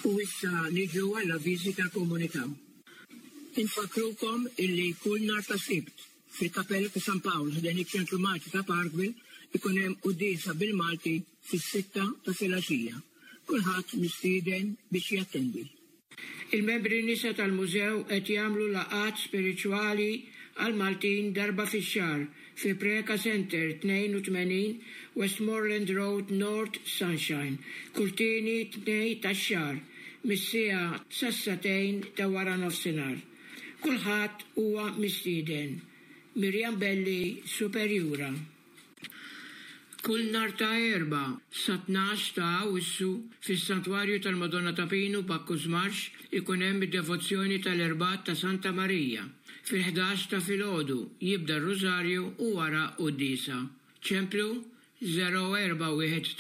U issa niġu għall-avviżi tal-komunità. Infakrukom illi kull nhar ta' Sibt fil-Kappella ta' San Pawl ħdejn iċ-Ċentru Malti ta' Parkville ikun hemm qudiesa bil-Malti fis-6 ta' filgħaxija. Kulħadd mistieden biex jattendi. Il-membri nisa tal-mużew qed jagħmlu laqgħat spiriċwali għal Maltin darba fix-xahar fi Preka Center 82 Westmoreland Road North Sunshine, kull tieni tnejn tax-xahar mis-siegħa sas-satejn ta' wara nofsinhar. Kulħadd huwa mistieden. Mirjam Belli, Superjura. Kull nhar ta' Erba' sa 12 ta' Awwissu fis-Santwarju tal-Madonna ta' Pinu Bakkus Marx ikun hemm id-devozzjoni tal-Erbat ta' Santa Marija. Fil-11 ta' filgħodu jibda r-Rużarju u wara qudiesa. Ċemplu 0418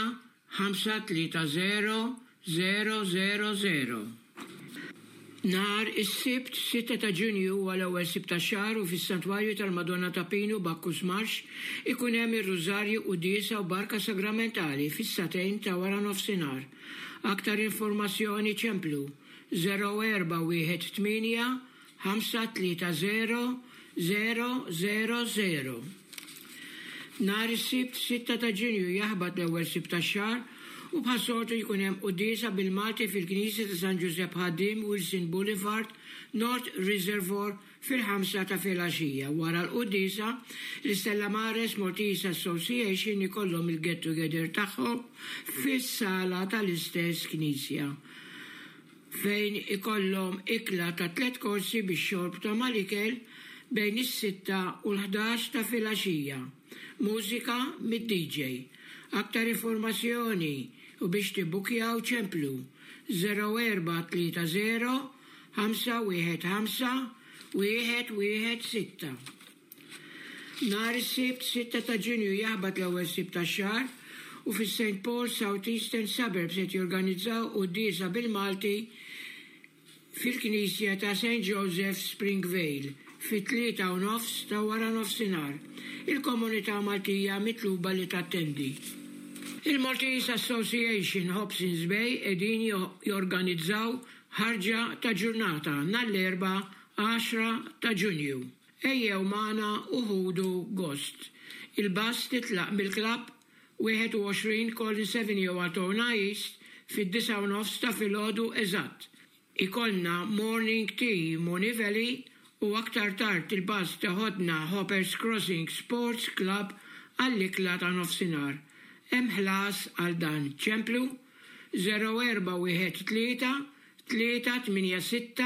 530 000. Nar is-Sibt 6 ta' Ġunju għal ewwel Sibt ta' xahar u fis-Santwarju tal-Madonna ta' Pinu Bakkus Marx ikun hemm ir-Rużarju qudiesa u barka sagramentali fis-satejn ta' wara nofsinhar. Aktar informazzjoni ċemplu 0418 530 000. Nar is-Sibt 6 ta' Ġunju jaħbad l-ewwel Sibt ta' xahar u bħas-soltu jkun hemm qudiesa bil-Malti fil-Knisja ta' San Giuseppe Ħaddim Wilson Boulevard, North Reservoir fil-5 ta' filgħaxija. Wara l-qudiesa, l-Stella Maris Maltese Association ikollhom il-get together tagħhom fis-sala tal-istess Knisja, fejn ikollhom ikla ta' 3 korsi bix-xorb ta' mal-ikel bejn is-6 u l-11 ta' filgħaxija. Mużika mid-DJ. Aktar informazzjoni u biex tibbukjaw ċemplu 0430 515 116. Nar is-Sibt 6 ta' Ġunju jaħbad l-ewwel Sibt tax-xahar u fis-St. Paul South Eastern Suburbs qed jorganizzaw qudiesa bil-Malti fil-Knisja ta' St. Joseph Springvale fit-3:30 ta' wara nofsinhar. Il-komunità Maltija mitluba li tattendi. Il-Maltese Association Hobsons Bay qegħdin jorganizzaw ħarġa ta' ġurnata nhar-l-Erbgħa 10 ta' Ġunju. Ejjew magħna u ħudu gost. Il-bass titlaq mill-klabb 21 Collins Avenue Altona East fid-9:30 ta' filgħodu eżatt. Ikollna morning tea Money Valley u aktar tard il-bass taħodna Hoppers Crossing Sports Club għall-ikla ta' nofsinhar. Hemm ħlas għal dan ċemplu 0413 386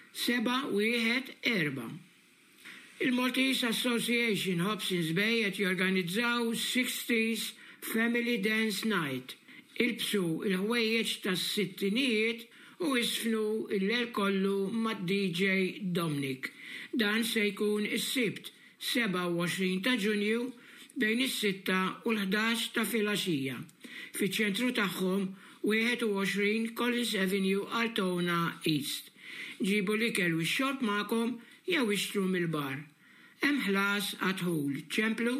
714. Il-Maltese Association Hobsons Bay qed jorganizzaw 60s Family Dance Night. Ilbsu il-ħwejjeġ tas-sittinijiet u isfnu il-lejl kollu mad-DJ Dominic. Dan se jkun is-Sibt 27 ta' Ġunju bejn is-6 u l-11 ta' filgħaxija. Fiċ-ċentru tagħhom 21 Collins Avenue Altona East. Ġibu l-ikel u x-xorb magħkom jew ixtru mill-bar. Hemm ħlas għadħul ċemplu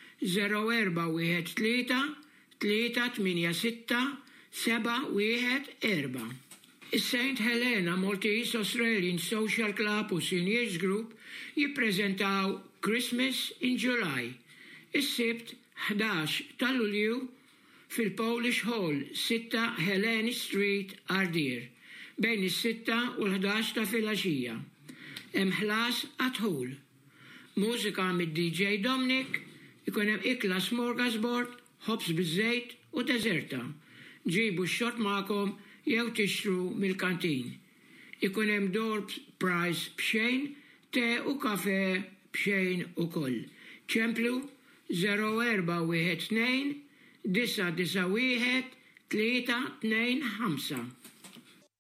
0413 386 714. Is-St. Helena Maltese Australian Social Club u Seniors Group jippreżentaw Christmas in July. Is-Sibt 11 ta' Lulju fil-Polish Hall 6 Helene Street, Ardeer, bejn is-6 u l-11 ta' filgħaxija. Hemm ħlas għadħul. Mużika mid-DJ Dominic, ikun hemm ikla smorgasbord, ħobs biż-żejt u deżerta. Ġibu x-xorb magħkom jew tixtru mill-kantin. Ikun hemm door prize b'xejn, te u kafe b'xejn ukoll. ċemplu 0412 991 325.